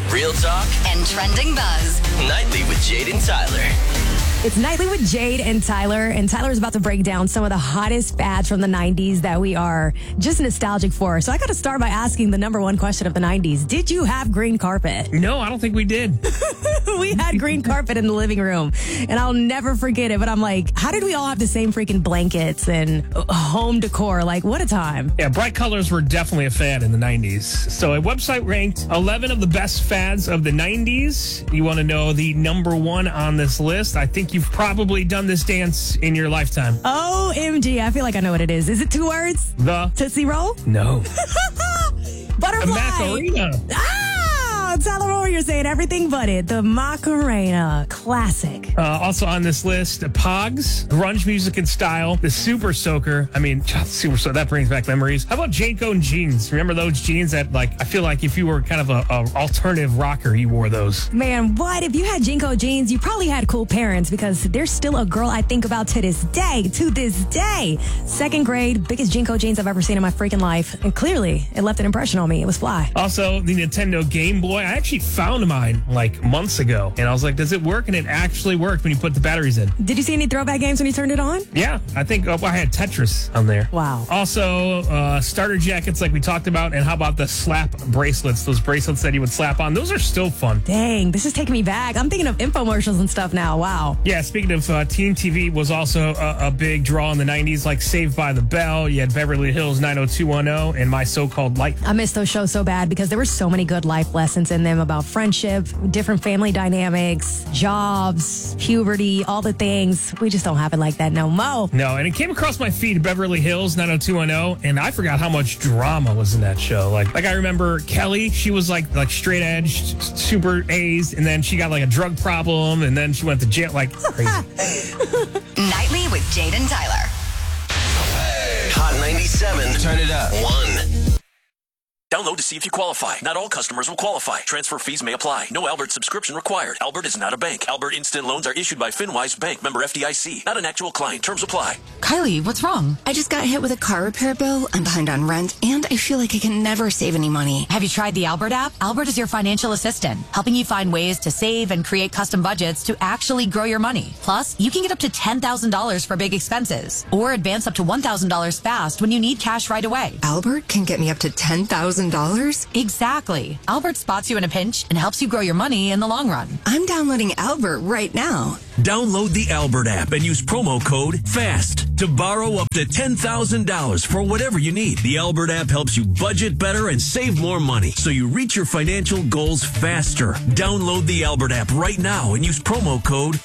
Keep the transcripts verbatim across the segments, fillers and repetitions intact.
Real talk and trending buzz. nightly with Jade and Tyler. It's Nightly with Jade and Tyler, and Tyler is about to break down some of the hottest fads from the nineties that we are just nostalgic for. So I got to start by asking the number one question of the nineties. Did you have green carpet? No, I don't think we did. We had green carpet in the living room, and I'll never forget it. But I'm like, how did we all have the same freaking blankets and home decor? Like, what a time. Yeah, bright colors were definitely a fad in the nineties. So a website ranked eleven of the best fads of the nineties. You want to know the number one on this list? I think you've probably done this dance in your lifetime. O M G, I feel like I know what it is. Is it two words? The Tootsie Roll? No. Butterfly. A Macarena. Ah, Tyler Roll, you're saying everything but it. The Macarena. Classic. Uh, also on this list, Pogs, grunge music and style, the Super Soaker. I mean, Super Soaker, that brings back memories. How about Janko and jeans? Remember those jeans that, like, I feel like if you were kind of a, a alternative rocker, you wore those. Man, what? If you had Jinko jeans, you probably had cool parents, because there's still a girl I think about to this day, to this day. Second grade, biggest Jinko jeans I've ever seen in my freaking life. And clearly, it left an impression on me. It was fly. Also, the Nintendo Game Boy. I actually found mine like months ago, and I was like, does it work? And it actually worked when you put the batteries in. Did you see any throwback games when you turned it on? Yeah, I think oh, I had Tetris on there. Wow. Also, uh, starter jackets like we talked about, and how about the slap bracelets? Those bracelets that you would slap on. Those are still fun. Dang, this is taking me back. I'm thinking of infomercials and stuff now. Wow. Yeah, speaking of uh, teen T V was also a, a big draw in the nineties, like Saved by the Bell. You had Beverly Hills nine oh two one oh and My So-Called Life. I miss those shows so bad because there were so many good life lessons in them about friendship, different family dynamics, jobs, puberty, all the things. We just don't have it like that no more. No, and it came across my feed, Beverly Hills nine oh two one oh, and I forgot how much drama was in that show. Like, like I remember Kelly, she was like like straight edge, super A's, and then she got like a drug problem, and then she went to jail like crazy. Nightly with Jade and Tyler. Hot ninety-seven. Turn it up. One. Download to see if you qualify. Not all customers will qualify. Transfer fees may apply. No Albert subscription required. Albert is not a bank. Albert Instant Loans are issued by FinWise Bank, member F D I C. Not an actual client. Terms apply. Kylie, what's wrong? I just got hit with a car repair bill. I'm behind on rent, and I feel like I can never save any money. Have you tried the Albert app? Albert is your financial assistant, helping you find ways to save and create custom budgets to actually grow your money. Plus, you can get up to ten thousand dollars for big expenses, or advance up to one thousand dollars fast when you need cash right away. Albert can get me up to ten thousand dollars? Exactly. Albert spots you in a pinch and helps you grow your money in the long run. I'm downloading Albert right now. Download the Albert app and use promo code FAST to borrow up to ten thousand dollars for whatever you need. The Albert app helps you budget better and save more money, so you reach your financial goals faster. Download the Albert app right now and use promo code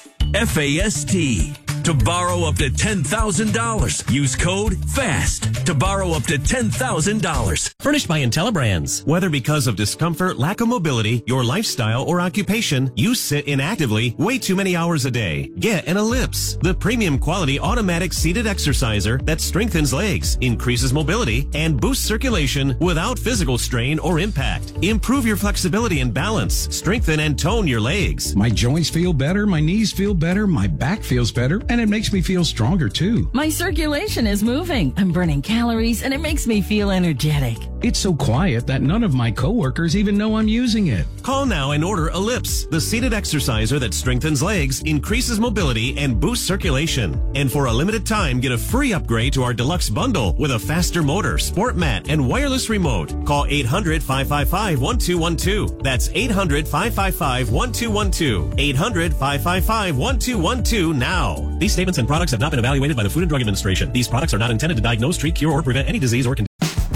FAST to borrow up to ten thousand dollars. Use code FAST to borrow up to ten thousand dollars. Furnished by IntelliBrands. Whether because of discomfort, lack of mobility, your lifestyle, or occupation, you sit inactively way too many hours a day. Get an Ellipse, the premium quality automatic seated exerciser that strengthens legs, increases mobility, and boosts circulation without physical strain or impact. Improve your flexibility and balance. Strengthen and tone your legs. My joints feel better, my knees feel better, my back feels better, and it makes me feel stronger too. My circulation is moving. I'm burning calories, and it makes me feel energetic. It's so quiet that none of my coworkers even know I'm using it. Call now and order Ellipse, the seated exerciser that strengthens legs, increases mobility, and boosts circulation. And for a limited time, get a free upgrade to our deluxe bundle with a faster motor, sport mat, and wireless remote. Call eight hundred, five five five, one two one two. That's eight hundred, five five five, one two one two. eight hundred, five five five, one two one two now. These statements and products have not been evaluated by the Food and Drug Administration. These products are not intended to diagnose, treat, cure, or prevent any disease or condition.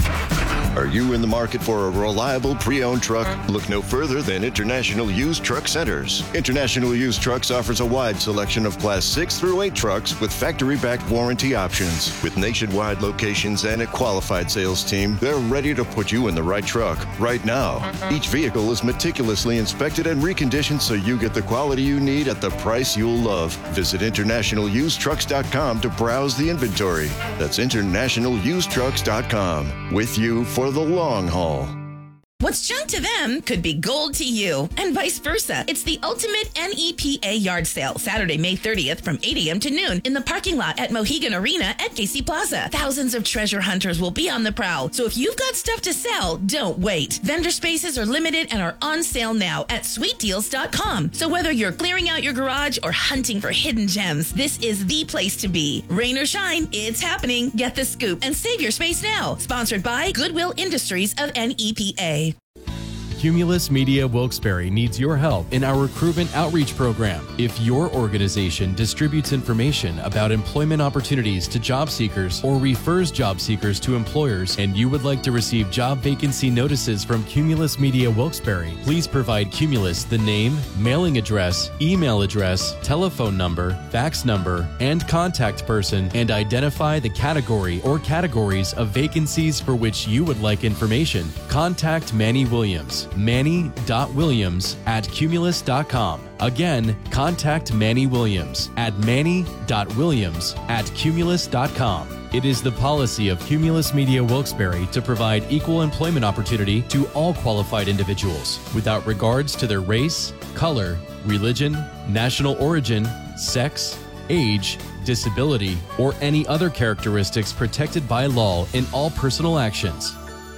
Are you in the market for a reliable pre-owned truck? Look no further than International Used Truck Centers. International Used Trucks offers a wide selection of Class six through eight trucks with factory-backed warranty options. With nationwide locations and a qualified sales team, they're ready to put you in the right truck right now. Each vehicle is meticulously inspected and reconditioned so you get the quality you need at the price you'll love. Visit international used trucks dot com to browse the inventory. That's international used trucks dot com. With you for the long haul. What's junk to them could be gold to you, and vice versa. It's the ultimate N E P A yard sale, Saturday, May thirtieth from eight a.m. to noon in the parking lot at Mohegan Arena at K C Plaza. Thousands of treasure hunters will be on the prowl, so if you've got stuff to sell, don't wait. Vendor spaces are limited and are on sale now at sweet deals dot com. So whether you're clearing out your garage or hunting for hidden gems, this is the place to be. Rain or shine, it's happening. Get the scoop and save your space now. Sponsored by Goodwill Industries of N E P A. Cumulus Media Wilkes-Barre needs your help in our recruitment outreach program. If your organization distributes information about employment opportunities to job seekers or refers job seekers to employers and you would like to receive job vacancy notices from Cumulus Media Wilkes-Barre, please provide Cumulus the name, mailing address, email address, telephone number, fax number, and contact person, and identify the category or categories of vacancies for which you would like information. Contact Manny Williams. Manny dot Williams at Cumulus dot com. Again, contact Manny Williams at Manny dot Williams at Cumulus dot com. It is the policy of Cumulus Media Wilkes-Barre to provide equal employment opportunity to all qualified individuals without regards to their race, color, religion, national origin, sex, age, disability, or any other characteristics protected by law in all personal actions.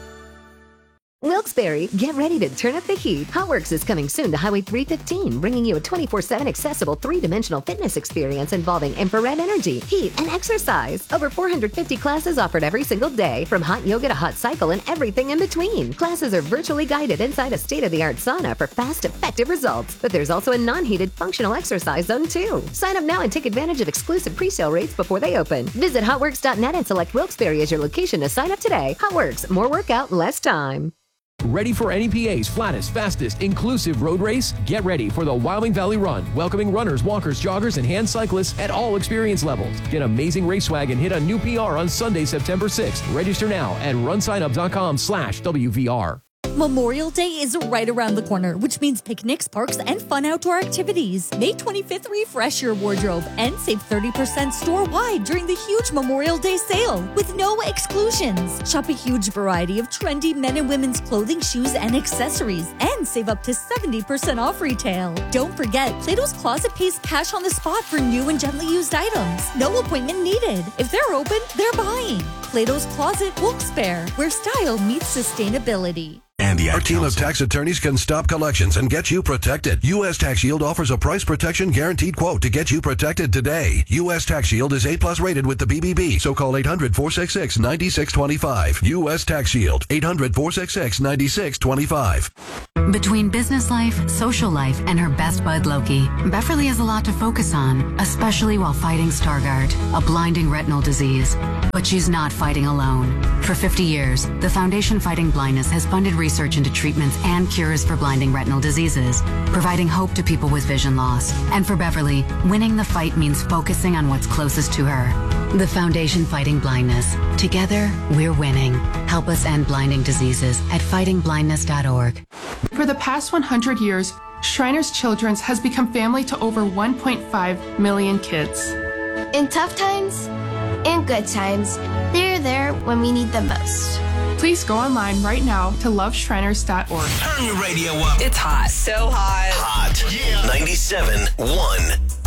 Wilkes-Barre, get ready to turn up the heat. HotWorks is coming soon to Highway three fifteen, bringing you a twenty-four seven accessible three-dimensional fitness experience involving infrared energy, heat, and exercise. Over four hundred fifty classes offered every single day, from hot yoga to hot cycle and everything in between. Classes are virtually guided inside a state-of-the-art sauna for fast, effective results. But there's also a non-heated functional exercise zone too. Sign up now and take advantage of exclusive pre-sale rates before they open. Visit hotworks dot net and select Wilkes-Barre as your location to sign up today. HotWorks, more workout, less time. Ready for N E P A's flattest, fastest, inclusive road race? Get ready for the Wyoming Valley Run, welcoming runners, walkers, joggers, and hand cyclists at all experience levels. Get amazing race swag and hit a new P R on Sunday, September sixth. Register now at run sign up dot com slash W V R. Memorial Day is right around the corner, which means picnics, parks, and fun outdoor activities. May twenty-fifth, refresh your wardrobe and save thirty percent store-wide during the huge Memorial Day sale with no exclusions. Shop a huge variety of trendy men and women's clothing, shoes, and accessories, and save up to seventy percent off retail. Don't forget, Plato's Closet pays cash on the spot for new and gently used items. No appointment needed. If they're open, they're buying. Plato's Closet, Wilkes-Barre, where style meets sustainability. And the Our team of tax attorneys can stop collections and get you protected. U S Tax Shield offers a price protection guaranteed quote to get you protected today. U S Tax Shield is A plus rated with the B B B, so call eight hundred, four six six, nine six two five. U S Tax Shield, eight hundred, four six six, nine six two five. Between business life, social life, and her best bud Loki, Beverly has a lot to focus on, especially while fighting Stargardt, a blinding retinal disease. But she's not fighting alone. For fifty years, the Foundation Fighting Blindness has funded research into treatments and cures for blinding retinal diseases, providing hope to people with vision loss. And for Beverly, winning the fight means focusing on what's closest to her. The Foundation Fighting Blindness. Together, we're winning. Help us end blinding diseases at fighting blindness dot org. For the past one hundred years, Shriners Children's has become family to over one point five million kids. In tough times and good times, they're there when we need them most. Please go online right now to love shriners dot org. Turn your radio up. It's hot. So hot. Hot. Yeah. ninety-seven point one.